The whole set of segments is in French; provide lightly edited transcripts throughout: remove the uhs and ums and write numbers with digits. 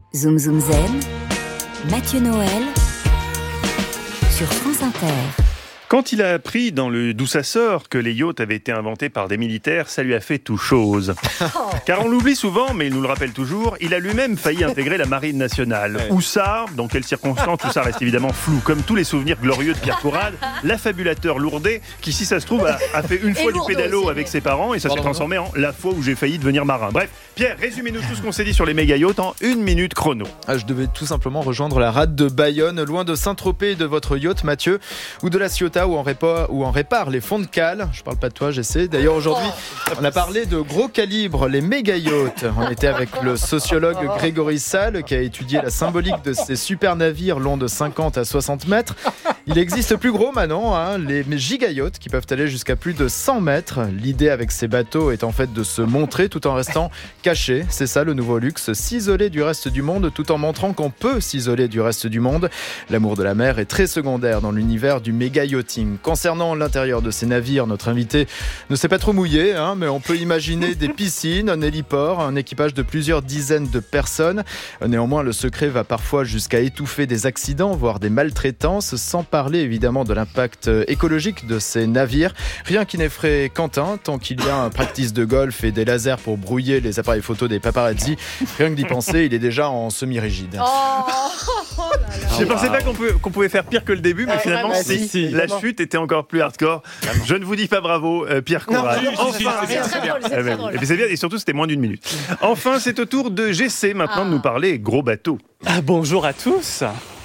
Zoom Zoom Zen, Mathieu Noël sur France Inter. Quand il a appris dans le D'où ça sort que les yachts avaient été inventés par des militaires, ça lui a fait tout chose. Car on l'oublie souvent, mais il nous le rappelle toujours, il a lui-même failli intégrer la Marine nationale. Où ça ? Dans quelles circonstances ? Tout ça reste évidemment flou. Comme tous les souvenirs glorieux de Pierre Conrad, l'affabulateur lourdé, qui si ça se trouve a fait une fois du pédalo aussi, avec ses parents et ça s'est transformé en la fois où j'ai failli devenir marin. Bref, Pierre, résumez-nous tout ce qu'on s'est dit sur les méga yachts en 1 minute chrono. Je devais tout simplement rejoindre la rade de Bayonne, loin de Saint-Tropez et de votre yacht Mathieu, ou de la Ciotat où on répare les fonds de cale. Je parle pas de toi, j'essaie. D'ailleurs aujourd'hui, on a parlé de gros calibre, les méga yachts. On était avec le sociologue Grégory Salle qui a étudié la symbolique de ces super navires longs de 50 à 60 mètres. Il existe plus gros maintenant, les giga yachts qui peuvent aller jusqu'à plus de 100 mètres. L'idée avec ces bateaux est en fait de se montrer tout en restant caché. C'est ça le nouveau luxe, s'isoler du reste du monde tout en montrant qu'on peut s'isoler du reste du monde. L'amour de la mer est très secondaire dans l'univers du méga yachting. Concernant l'intérieur de ces navires, notre invité ne s'est pas trop mouillé, mais on peut imaginer des piscines, un héliport, un équipage de plusieurs dizaines de personnes. Néanmoins, le secret va parfois jusqu'à étouffer des accidents, voire des maltraitances, sans parler évidemment de l'impact écologique de ces navires. Rien qui n'effraie Quentin, tant qu'il y a un practice de golf et des lasers pour brouiller les appareils photo des paparazzi. Rien que d'y penser, il est déjà en semi-rigide. Je ne pensais pas qu'on pouvait faire pire que le début, mais finalement, la chute était encore plus hardcore. Je ne vous dis pas bravo, Pierre Conrad. Et puis c'est bien, et surtout c'était moins d'1 minute. Enfin, c'est au tour de GC maintenant de nous parler gros bateau. Bonjour à tous.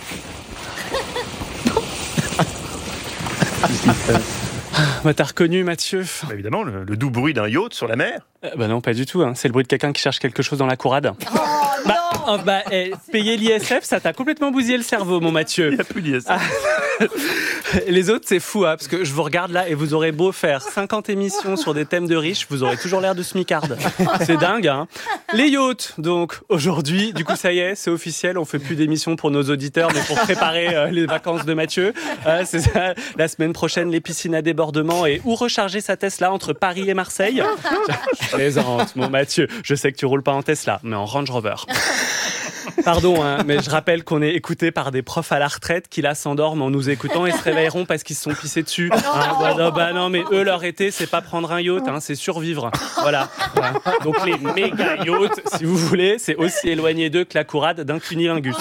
T'as reconnu Mathieu ? Évidemment, le doux bruit d'un yacht sur la mer. Non, pas du tout. C'est le bruit de quelqu'un qui cherche quelque chose dans la courade. Payer l'ISF, ça t'a complètement bousillé le cerveau, mon Mathieu. Il n'y a plus d'ISF. Les autres, c'est fou, parce que je vous regarde là et vous aurez beau faire 50 émissions sur des thèmes de riches, vous aurez toujours l'air de smicarde. C'est dingue, Les yachts, donc, aujourd'hui, du coup, ça y est, c'est officiel, on fait plus d'émissions pour nos auditeurs, mais pour préparer les vacances de Mathieu. C'est ça, la semaine prochaine, les piscines à débordement et où recharger sa Tesla entre Paris et Marseille. Je plaisante, mon Mathieu. Je sais que tu roules pas en Tesla, mais en Range Rover. Pardon, mais je rappelle qu'on est écouté par des profs à la retraite qui là s'endorment en nous écoutant et se réveilleront parce qu'ils se sont pissés dessus. Non, mais eux, leur été, c'est pas prendre un yacht, c'est survivre. Voilà. Donc les méga yachts, si vous voulez, c'est aussi éloigné d'eux que la courade d'un cunilingus.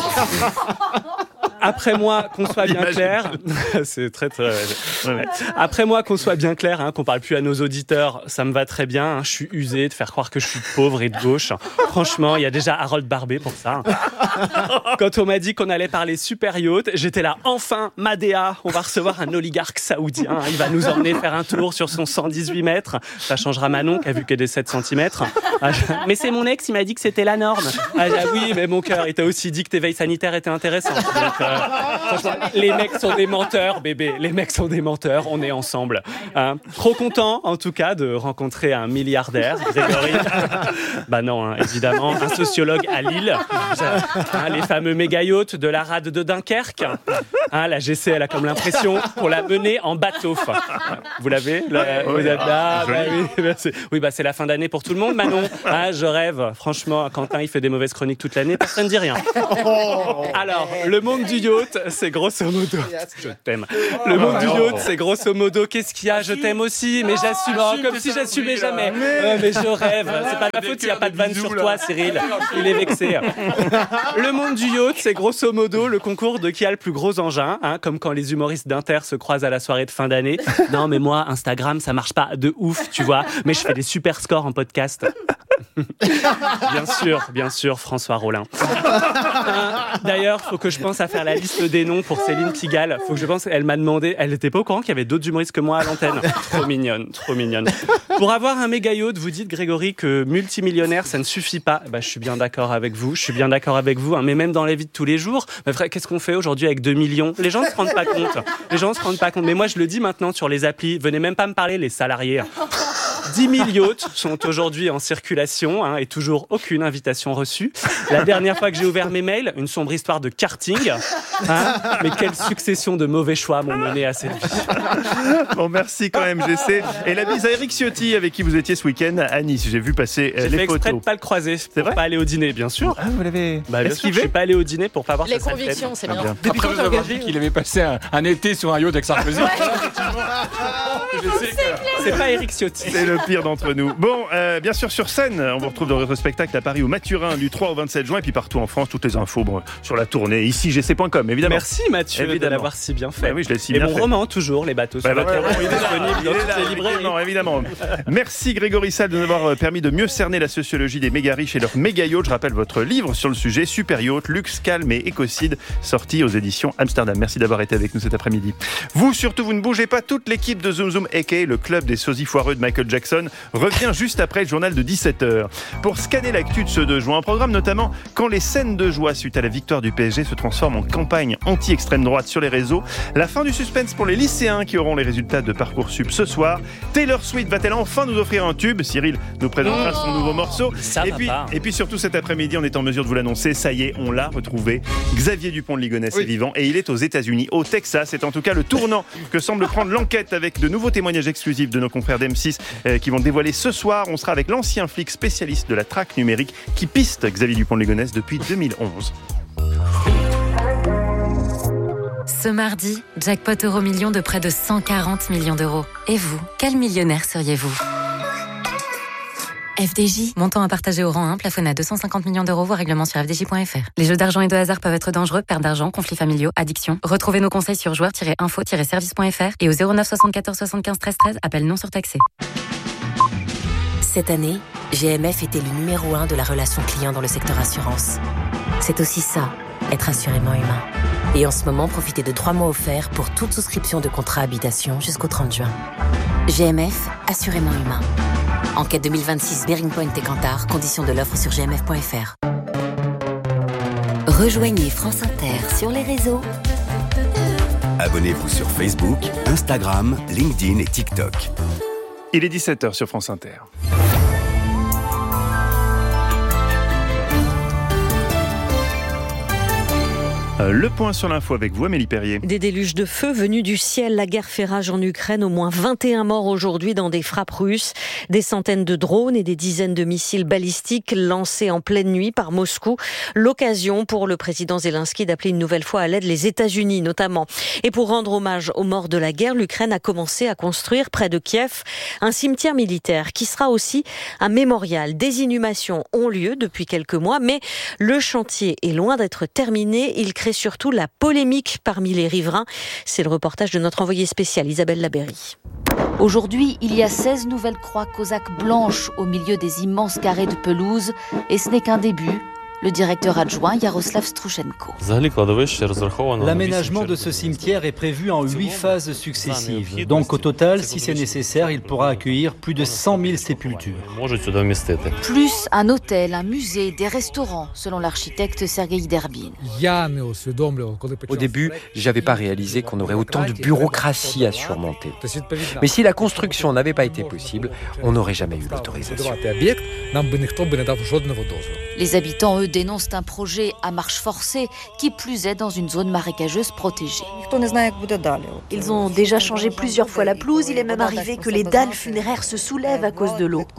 Après moi, qu'on soit bien clair, c'est très. Ouais. Après moi, qu'on soit bien clair, qu'on parle plus à nos auditeurs, ça me va très bien. Je suis usé de faire croire que je suis pauvre et de gauche. Franchement, il y a déjà Harold Barbet pour ça. Quand on m'a dit qu'on allait parler super yacht, j'étais là, enfin, Madea, on va recevoir un oligarque saoudien. Il va nous emmener faire un tour sur son 118 mètres. Ça changera Manon, qui a vu que des 7 cm. Mais c'est mon ex, il m'a dit que c'était la norme. Oui, mais mon cœur, il t'a aussi dit que tes veilles sanitaires étaient intéressantes. Donc, les mecs sont des menteurs, bébé. Les mecs sont des menteurs, on est ensemble. Trop content, en tout cas, de rencontrer un milliardaire, Grégory. Non, évidemment, un sociologue à Lille. Les fameux méga yachts de la rade de Dunkerque. La GC, elle a comme l'impression qu'on l'a menée en bateau. Vous l'avez ? Vous êtes là ? Oui, merci. Oui, c'est la fin d'année pour tout le monde, Manon. Je rêve. Franchement, Quentin, il fait des mauvaises chroniques toute l'année, personne ne dit rien. Alors, le monde du yacht, c'est grosso modo... Je t'aime. Le monde du yacht, c'est grosso modo... Qu'est-ce qu'il y a ? Je t'aime aussi, mais j'assume. Comme si j'assumais jamais. Mais je rêve. C'est pas ma faute s'il n'y a pas de vanne sur toi, Cyril. Il est vexé. Le monde du yacht, c'est grosso modo le concours de qui a le plus gros engin, comme quand les humoristes d'Inter se croisent à la soirée de fin d'année. Non, mais moi, Instagram, ça marche pas de ouf, tu vois. Mais je fais des super scores en podcast. Bien sûr, François Rollin. D'ailleurs, faut que je pense à faire la liste des noms pour Céline Pigalle. Faut que je pense, elle m'a demandé, elle était pas au courant qu'il y avait d'autres humoristes que moi à l'antenne. Trop mignonne. Pour avoir un méga yacht, vous dites, Grégory, que multimillionnaire, ça ne suffit pas. Je suis bien d'accord avec vous, mais même dans la vie de tous les jours, frère, qu'est-ce qu'on fait aujourd'hui avec 2 millions ? Les gens ne se rendent pas compte. Mais moi, je le dis maintenant sur les applis, venez même pas me parler, les salariés. 10 000 yachts sont aujourd'hui en circulation et toujours aucune invitation reçue. La dernière fois que j'ai ouvert mes mails, une sombre histoire de karting. Mais quelle succession de mauvais choix m'ont mené à cette vie. Bon, merci quand même, GC. Et la bise à Eric Ciotti, avec qui vous étiez ce week-end à Nice. J'ai vu passer J'ai les fait exprès de photos. pas le croiser, C'est pour vrai pas aller au dîner, bien sûr. Ah, vous l'avez Bien sûr, je esquivé? suis pas allé au dîner pour pas voir Les sa sale tête. convictions, c'est bien. Depuis quand Après t'es avoir engagé dit qu'il avait passé un été sur un yacht avec Sarkozy. C'est pas Eric Ciotti. C'est le pire d'entre nous. Bon, bien sûr, sur scène, on vous retrouve dans votre spectacle à Paris au Mathurin du 3 au 27 juin et puis partout en France, toutes les infos sur la tournée, ici gc.com, évidemment. Merci Mathieu Évidemment. de l'avoir si bien fait. Bah oui, je l'ai si Et bien mon fait. roman, toujours, Les bateaux sur Bah, la bah, terre, il est là, disponible dans il est toutes là, les librairies. évidemment. Merci Grégory Sall de nous avoir permis de mieux cerner la sociologie des méga riches et leurs méga yachts. Je rappelle votre livre sur le sujet, Super Yacht, Luxe, Calme et Écocide, sorti aux éditions Amsterdam. Merci d'avoir été avec nous cet après-midi. Vous, surtout, vous ne bougez pas. Toute l'équipe de Zoom Zoom, aka le club des sosies foireux de Michael Jackson, revient juste après le journal de 17h. Pour scanner l'actu de ce 2 juin, un programme notamment quand les scènes de joie suite à la victoire du PSG se transforment en campagne anti-extrême droite sur les réseaux. La fin du suspense pour les lycéens qui auront les résultats de Parcoursup ce soir. Taylor Swift va-t-elle enfin nous offrir un tube? Cyril nous présentera son nouveau morceau. Ça va pas. Et puis surtout cet après-midi, on est en mesure de vous l'annoncer. Ça y est, on l'a retrouvé. Xavier Dupont de Ligonnès est vivant et il est aux États-Unis, au Texas. C'est en tout cas le tournant que semble prendre l'enquête avec de nouveaux témoignages exclusifs de nos confrères d'M6 qui vont dévoiler ce soir. On sera avec l'ancien flic spécialiste de la traque numérique qui piste Xavier Dupont de Ligonnès depuis 2011. Ce mardi, jackpot euro-million de près de 140 millions d'euros. Et vous, quel millionnaire seriez-vous ? FDJ, montant à partager au rang 1, plafonné à 250 millions d'euros, voire règlement sur fdj.fr. Les jeux d'argent et de hasard peuvent être dangereux, perte d'argent, conflits familiaux, addiction. Retrouvez nos conseils sur joueurs-info-service.fr et au 09 74 75 13 13, appel non surtaxé. Cette année, GMF est élu numéro 1 de la relation client dans le secteur assurance. C'est aussi ça, être assurément humain. Et en ce moment, profitez de 3 mois offerts pour toute souscription de contrat habitation jusqu'au 30 juin. GMF, assurément humain. Enquête 2026 Bearing Point et Kantar, conditions de l'offre sur gmf.fr. Rejoignez France Inter sur les réseaux. Abonnez-vous sur Facebook, Instagram, LinkedIn et TikTok. Il est 17h sur France Inter. Le point sur l'info avec vous, Amélie Perrier. Des déluges de feu venus du ciel. La guerre fait rage en Ukraine. Au moins 21 morts aujourd'hui dans des frappes russes. Des centaines de drones et des dizaines de missiles balistiques lancés en pleine nuit par Moscou. L'occasion pour le président Zelensky d'appeler une nouvelle fois à l'aide les États-Unis notamment. Et pour rendre hommage aux morts de la guerre, l'Ukraine a commencé à construire près de Kiev un cimetière militaire qui sera aussi un mémorial. Des inhumations ont lieu depuis quelques mois, mais le chantier est loin d'être terminé. Il crée surtout la polémique parmi les riverains. C'est le reportage de notre envoyée spéciale Isabelle Labéry. Aujourd'hui, il y a 16 nouvelles croix cosaques blanches au milieu des immenses carrés de pelouse. Et ce n'est qu'un début. Le directeur adjoint Yaroslav Struchenko. L'aménagement de ce cimetière est prévu en 8 phases successives. Donc au total, si c'est nécessaire, il pourra accueillir plus de 100 000 sépultures. Plus un hôtel, un musée, des restaurants, selon l'architecte Sergei Derbin. Au début, je n'avais pas réalisé qu'on aurait autant de bureaucratie à surmonter. Mais si la construction n'avait pas été possible, on n'aurait jamais eu l'autorisation. Les habitants, eux, dénoncent un projet à marche forcée, qui plus est dans une zone marécageuse protégée. Ils ont déjà changé plusieurs fois la pelouse. Il est même arrivé que les dalles funéraires se soulèvent à cause de l'eau.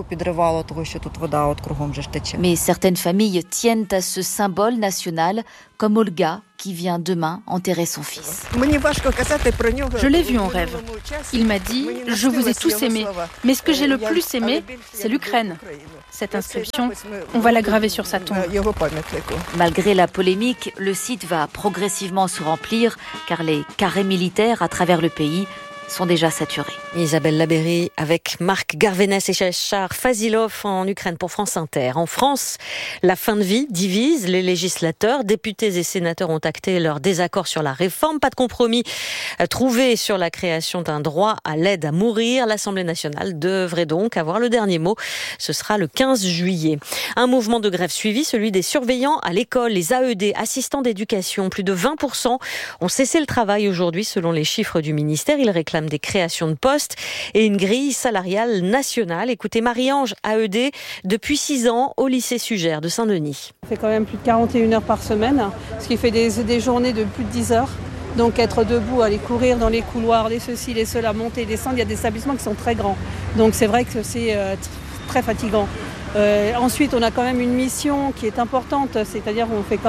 Mais certaines familles tiennent à ce symbole national, comme Olga, qui vient demain enterrer son fils. Je l'ai vu en rêve. Il m'a dit « Je vous ai tous aimés, mais ce que j'ai le plus aimé, c'est l'Ukraine ». Cette inscription, on va la graver sur sa tombe. Malgré la polémique, le site va progressivement se remplir, car les carrés militaires à travers le pays sont déjà saturés. Isabelle Labéry avec Marc Garvenès et Chachar Fazilov en Ukraine pour France Inter. En France, la fin de vie divise les législateurs. Députés et sénateurs ont acté leur désaccord sur la réforme. Pas de compromis trouvé sur la création d'un droit à l'aide à mourir. L'Assemblée nationale devrait donc avoir le dernier mot. Ce sera le 15 juillet. Un mouvement de grève suivi, celui des surveillants à l'école, les AED, assistants d'éducation. Plus de 20% ont cessé le travail aujourd'hui selon les chiffres du ministère. Ils réclament réclament des créations de postes et une grille salariale nationale. Écoutez Marie-Ange, AED, depuis 6 ans au lycée Sugère de Saint-Denis. On fait quand même plus de 41 heures par semaine, ce qui fait des journées de plus de 10 heures. Donc être debout, aller courir dans les couloirs, les ceci, les cela, monter, descendre, il y a des établissements qui sont très grands. Donc c'est vrai que c'est très fatigant. Ensuite, on a quand même une mission qui est importante, c'est-à-dire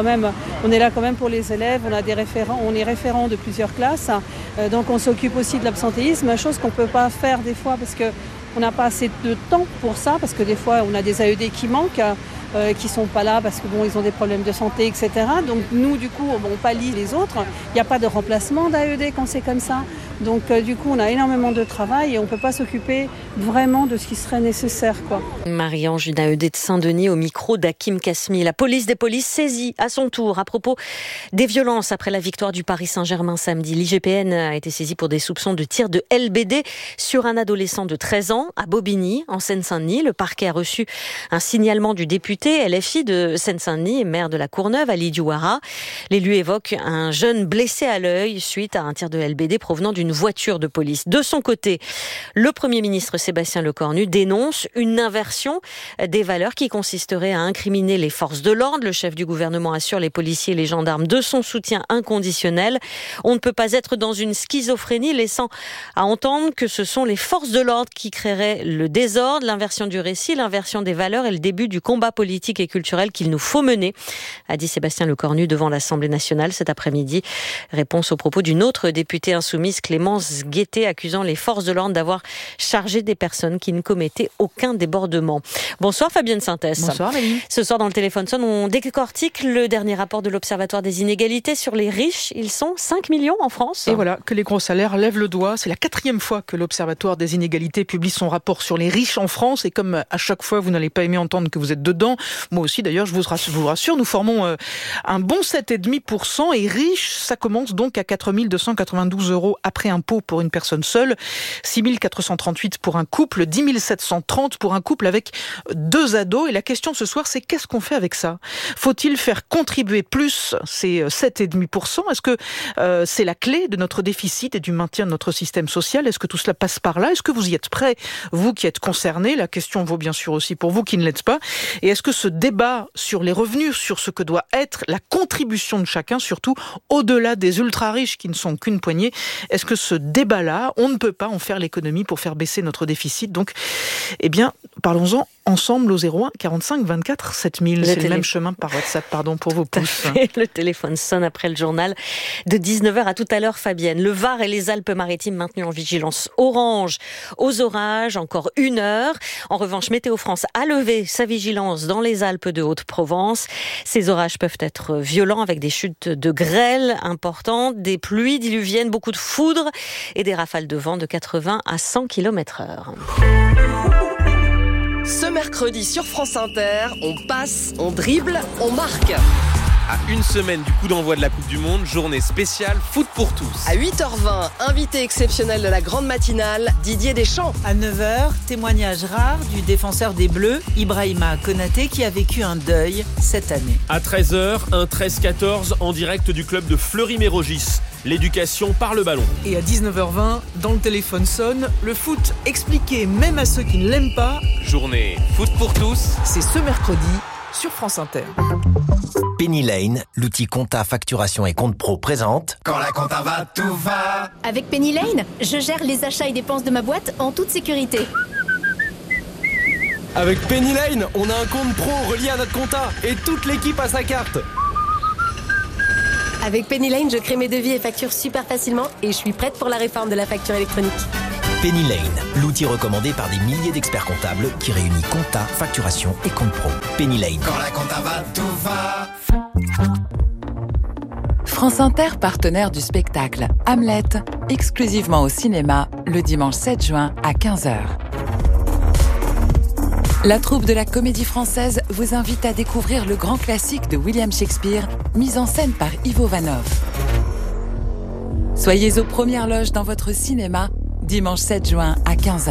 on est là quand même pour les élèves, on est référent de plusieurs classes, donc on s'occupe aussi de l'absentéisme, chose qu'on ne peut pas faire des fois parce qu'on n'a pas assez de temps pour ça, parce que des fois on a des AED qui manquent, qui sont pas là parce que ils ont des problèmes de santé, etc. Donc nous, du coup, on pallie les autres. Il n'y a pas de remplacement d'AED quand c'est comme ça. Donc du coup, on a énormément de travail et on ne peut pas s'occuper vraiment de ce qui serait nécessaire, quoi. Marie-Ange, une AED de Saint-Denis au micro d'Hakim Kasmi. La police des polices saisie à son tour à propos des violences après la victoire du Paris Saint-Germain samedi. L'IGPN a été saisie pour des soupçons de tir de LBD sur un adolescent de 13 ans à Bobigny, en Seine-Saint-Denis. Le parquet a reçu un signalement du député LFI de Seine-Saint-Denis et maire de la Courneuve, Ali Diouara. L'élu évoque un jeune blessé à l'œil suite à un tir de LBD provenant d'une voiture de police. De son côté, le Premier ministre Sébastien Lecornu dénonce une inversion des valeurs qui consisterait à incriminer les forces de l'ordre. Le chef du gouvernement assure les policiers et les gendarmes de son soutien inconditionnel. On ne peut pas être dans une schizophrénie, laissant à entendre que ce sont les forces de l'ordre qui créeraient le désordre, l'inversion du récit, l'inversion des valeurs et le début du combat politique et culturel qu'il nous faut mener, a dit Sébastien Lecornu devant l'Assemblée nationale cet après-midi. Réponse aux propos d'une autre députée insoumise, Clémence Guettet, accusant les forces de l'ordre d'avoir chargé des personnes qui ne commettaient aucun débordement. Bonsoir Fabienne Synthès. Bonsoir Amélie. Ce soir dans le téléphone sonne, on décortique le dernier rapport de l'Observatoire des inégalités sur les riches. Ils sont 5 millions en France. Et voilà, que les gros salaires lèvent le doigt. C'est la 4e fois que l'Observatoire des inégalités publie son rapport sur les riches en France. Et comme à chaque fois, vous n'allez pas aimer entendre que vous êtes dedans, moi aussi d'ailleurs, je vous rassure, nous formons un bon 7,5%. Et riche, ça commence donc à 4 292 € après impôt pour une personne seule, 6 438 pour un couple, 10 730 pour un couple avec 2 ados. Et la question ce soir, c'est qu'est-ce qu'on fait avec ça ? Faut-il faire contribuer plus ces 7,5% ? Est-ce que c'est la clé de notre déficit et du maintien de notre système social ? Est-ce que tout cela passe par là ? Est-ce que vous y êtes prêts, vous qui êtes concernés ? La question vaut bien sûr aussi pour vous qui ne l'êtes pas. Et est-ce que ce débat sur les revenus, sur ce que doit être la contribution de chacun, surtout au-delà des ultra-riches qui ne sont qu'une poignée, est-ce que ce débat-là, on ne peut pas en faire l'économie pour faire baisser notre déficit ? Donc, eh bien, parlons-en ensemble au 01 45 24 7000. C'est le même chemin par WhatsApp, pour vos pouces. Le téléphone sonne après le journal de 19h. À tout à l'heure, Fabienne. Le Var et les Alpes-Maritimes maintenus en vigilance orange aux orages, encore 1 heure. En revanche, Météo France a levé sa vigilance dans les Alpes de Haute-Provence. Ces orages peuvent être violents avec des chutes de grêle importantes, des pluies diluviennes, beaucoup de foudre et des rafales de vent de 80 à 100 km/h. Ce mercredi sur France Inter, on passe, on dribble, on marque. À une semaine du coup d'envoi de la Coupe du Monde, journée spéciale foot pour tous. À 8h20, invité exceptionnel de la grande matinale, Didier Deschamps. À 9h, témoignage rare du défenseur des Bleus, Ibrahima Konaté, qui a vécu un deuil cette année. À 13h, un 13-14 en direct du club de Fleury-Mérogis. L'éducation par le ballon. Et à 19h20, dans le téléphone sonne, le foot expliqué même à ceux qui ne l'aiment pas. Journée foot pour tous. C'est ce mercredi sur France Inter. Penny Lane, l'outil compta, facturation et compte pro présente. Quand la compta va, tout va. Avec Penny Lane, je gère les achats et dépenses de ma boîte en toute sécurité. Avec Penny Lane, on a un compte pro relié à notre compta et toute l'équipe a sa carte. Avec Penny Lane, je crée mes devis et factures super facilement et je suis prête pour la réforme de la facture électronique. Penny Lane, l'outil recommandé par des milliers d'experts comptables qui réunit compta, facturation et compte pro. Penny Lane. Quand la compta va, tout va. France Inter, partenaire du spectacle Hamlet, exclusivement au cinéma, le dimanche 7 juin à 15h. La troupe de la Comédie Française vous invite à découvrir le grand classique de William Shakespeare, mis en scène par Ivo Vanov. Soyez aux premières loges dans votre cinéma, dimanche 7 juin à 15h.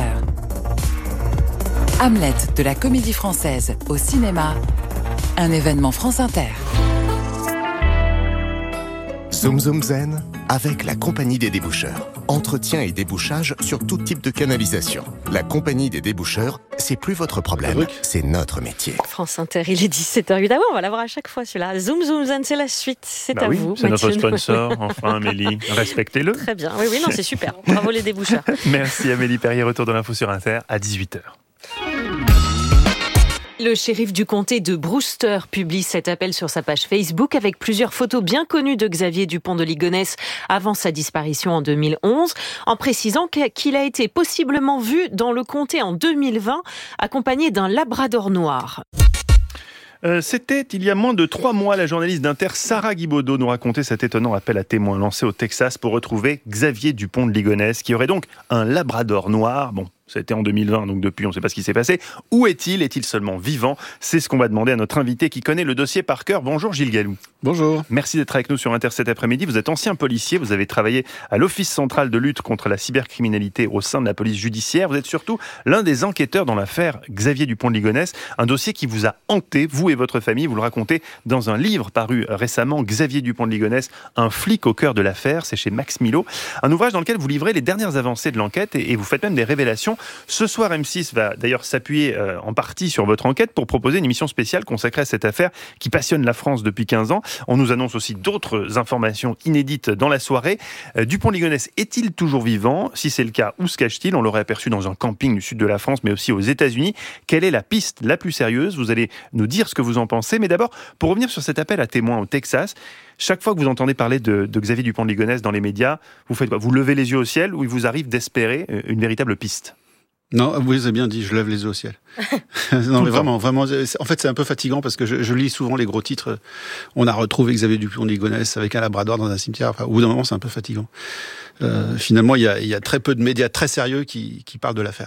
Hamlet de la Comédie Française au cinéma, un événement France Inter. Zoom Zoom Zen avec la Compagnie des déboucheurs. Entretien et débouchage sur tout type de canalisation. La Compagnie des déboucheurs, c'est plus votre problème, c'est notre métier. France Inter, il est 17h08. Ah ouais, on va l'avoir à chaque fois celui-là. Zoom Zoom Zen, c'est la suite. C'est à vous. C'est notre sponsor. Enfin, Amélie, respectez-le. Très bien. Oui, non, c'est super. Bravo les déboucheurs. Merci Amélie Perrier. Retour de l'info sur Inter à 18h. Le shérif du comté de Brewster publie cet appel sur sa page Facebook avec plusieurs photos bien connues de Xavier Dupont de Ligonnès avant sa disparition en 2011, en précisant qu'il a été possiblement vu dans le comté en 2020 accompagné d'un labrador noir. C'était il y a moins de 3 mois, la journaliste d'Inter Sarah Guibaudot nous racontait cet étonnant appel à témoins lancé au Texas pour retrouver Xavier Dupont de Ligonnès, qui aurait donc un labrador noir. Bon, c'était en 2020, donc depuis on ne sait pas ce qui s'est passé. Où est-il ? Est-il seulement vivant ? C'est ce qu'on va demander à notre invité qui connaît le dossier par cœur. Bonjour Gilles Gallou. Bonjour. Merci d'être avec nous sur Inter cet après-midi. Vous êtes ancien policier, vous avez travaillé à l'Office central de lutte contre la cybercriminalité au sein de la police judiciaire. Vous êtes surtout l'un des enquêteurs dans l'affaire Xavier Dupont de Ligonnès, un dossier qui vous a hanté, vous et votre famille. Vous le racontez dans un livre paru récemment, Xavier Dupont de Ligonnès, un flic au cœur de l'affaire. C'est chez Max Milo, un ouvrage dans lequel vous livrez les dernières avancées de l'enquête et vous faites même des révélations. Ce soir, M6 va d'ailleurs s'appuyer en partie sur votre enquête pour proposer une émission spéciale consacrée à cette affaire qui passionne la France depuis 15 ans. On nous annonce aussi d'autres informations inédites dans la soirée. Dupont de Ligonnès est-il toujours vivant ? Si c'est le cas, où se cache-t-il ? On l'aurait aperçu dans un camping du sud de la France, mais aussi aux États-Unis. Quelle est la piste la plus sérieuse ? Vous allez nous dire ce que vous en pensez. Mais d'abord, pour revenir sur cet appel à témoins au Texas, chaque fois que vous entendez parler de Xavier Dupont de Ligonnès dans les médias, vous faites quoi ? Vous levez les yeux au ciel ou il vous arrive d'espérer une véritable piste ? Non, vous avez bien dit, je lève les yeux au ciel. Non, mais vraiment, en fait, c'est un peu fatigant parce que je lis souvent les gros titres. On a retrouvé Xavier Dupont de Ligonnès avec un labrador dans un cimetière. Enfin, au bout d'un moment, c'est un peu fatigant. Finalement, il y a très peu de médias très sérieux qui parlent de l'affaire.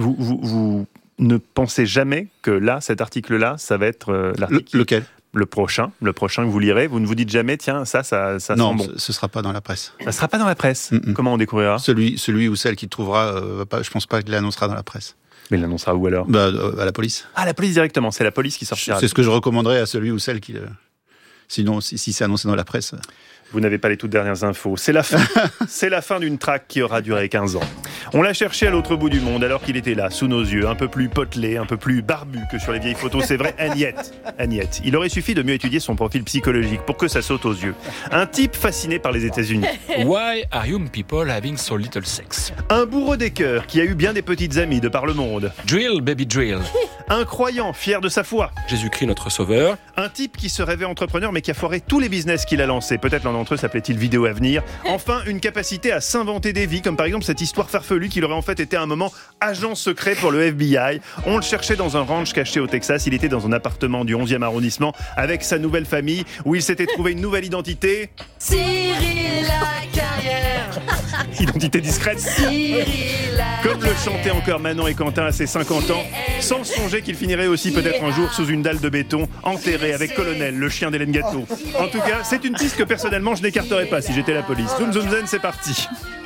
Vous ne pensez jamais que là, cet article-là, ça va être l'article... Lequel ? Le prochain que vous lirez, vous ne vous dites jamais, tiens, ça non, sent bon. Non, ce ne sera pas dans la presse. Ça ne sera pas dans la presse. Comment on découvrira ? Celui ou celle qui le trouvera, je ne pense pas qu'il l'annoncera dans la presse. Mais il l'annoncera où alors ? À la police. Ah, la police directement, c'est la police qui sortira. C'est ce que je recommanderais à celui ou celle qui... Sinon, si c'est annoncé dans la presse... Vous n'avez pas les toutes dernières infos. C'est la fin. C'est la fin d'une traque qui aura duré 15 ans. On l'a cherché à l'autre bout du monde alors qu'il était là, sous nos yeux, un peu plus potelé, un peu plus barbu que sur les vieilles photos. C'est vrai, Agnette. Il aurait suffi de mieux étudier son profil psychologique pour que ça saute aux yeux. Un type fasciné par les États-Unis. Why are young people having so little sex? Un bourreau des cœurs qui a eu bien des petites amies de par le monde. Drill, baby drill. Un croyant fier de sa foi. Jésus-Christ notre sauveur. Un type qui se rêvait entrepreneur mais qui a foiré tous les business qu'il a lancés. Peut-être l'un d'entre eux s'appelait-il Vidéo Avenir. Enfin, une capacité à s'inventer des vies, comme par exemple cette histoire farfelue qu'il aurait en fait été à un moment agent secret pour le FBI. On le cherchait dans un ranch caché au Texas. Il était dans un appartement du 11e arrondissement avec sa nouvelle famille où il s'était trouvé une nouvelle identité. Cyril Lacarrière. Identité discrète. Comme le chantaient encore Manon et Quentin à ses 50 ans, sans songer qu'il finirait aussi peut-être un jour sous une dalle de béton, enterré avec Colonel, le chien d'Hélène Gâteau. En tout cas, c'est une piste que personnellement je n'écarterais pas si j'étais la police. Zoom Zoom Zen, c'est parti.